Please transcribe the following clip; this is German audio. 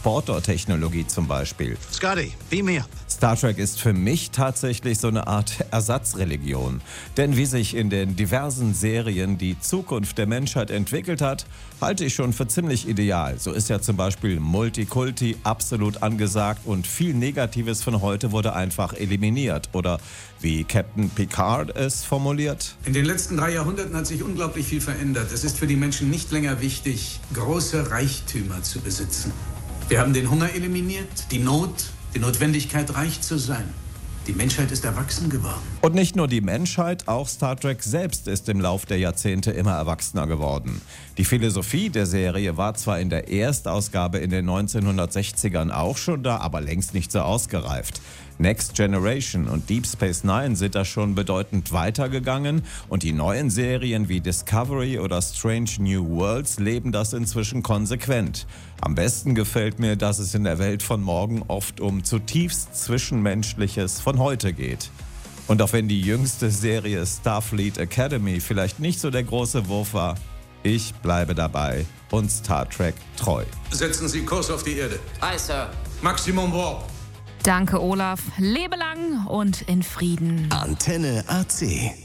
Transportertechnologie zum Beispiel. Scotty, beam me up. Star Trek ist für mich tatsächlich so eine Art Ersatzreligion. Denn wie sich in den diversen Serien die Zukunft der Menschheit entwickelt hat, halte ich schon für ziemlich ideal. So ist ja zum Beispiel Multikulti absolut angesagt und viel Negatives von heute wurde einfach eliminiert. Oder wie Captain Picard es formuliert: In den letzten 3 Jahrhunderten hat sich unglaublich viel verändert. Es ist für die Menschen nicht länger wichtig, große Reichtümer zu besitzen. Wir haben den Hunger eliminiert, die Not, die Notwendigkeit, reich zu sein. Die Menschheit ist erwachsen geworden. Und nicht nur die Menschheit, auch Star Trek selbst ist im Lauf der Jahrzehnte immer erwachsener geworden. Die Philosophie der Serie war zwar in der Erstausgabe in den 1960ern auch schon da, aber längst nicht so ausgereift. Next Generation und Deep Space Nine sind da schon bedeutend weitergegangen und die neuen Serien wie Discovery oder Strange New Worlds leben das inzwischen konsequent. Am besten gefällt mir, dass es in der Welt von morgen oft um zutiefst Zwischenmenschliches von heute geht. Und auch wenn die jüngste Serie Starfleet Academy vielleicht nicht so der große Wurf war, ich bleibe dabei und Star Trek treu. Setzen Sie Kurs auf die Erde. Aye, Sir. Maximum Warp. Danke, Olaf. Lebe lang und in Frieden. Antenne AC.